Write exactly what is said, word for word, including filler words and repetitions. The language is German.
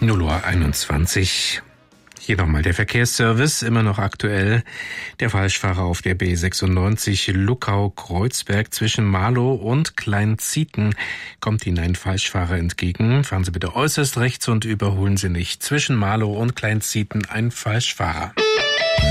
null Uhr einundzwanzig. Hier nochmal der Verkehrsservice, immer noch aktuell. Der Falschfahrer auf der B sechsundneunzig Luckau-Kreuzberg zwischen Marlow und Kleinzieten kommt Ihnen ein Falschfahrer entgegen. Fahren Sie bitte äußerst rechts und überholen Sie nicht. Zwischen Marlow und Kleinzieten ein Falschfahrer.